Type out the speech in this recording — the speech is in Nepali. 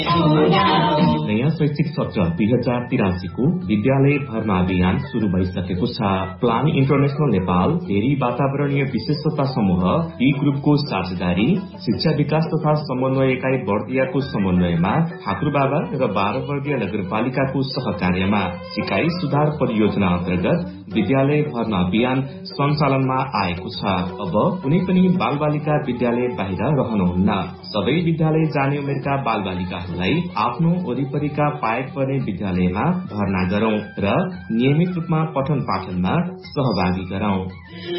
नयाँ शैक्षिक सत्र 2083 को विद्यालय भर्ना अभियान शुरू भइसकेको छ। प्लान इन्टरनेशनल नेपाल धेरै वातावरणीय विशेषता समूह बी ग्रुपको साझेदारी शिक्षा विकास तथा समन्वय इकाई बर्दियाको समन्वयमा ठाकुरबाबा र 12 वर्गीय नगरपालिकाको सहकार्यमा सिकाइ सुधार परियोजना अन्तर्गत विद्यालय भर्ना अभियान सञ्चालनमा आएको छ। अब कुनै पनि बालबालिका विद्यालय बाहिर रहनुहुन्न। सबै विद्यालय जाने उमेरका बालबालिकाहरूलाई आफ्नो वरिपरिका पाएक पर्ने विद्यालयमा भर्ना गरौं र नियमित रूपमा पठन पाठनमा सहभागी गरौं।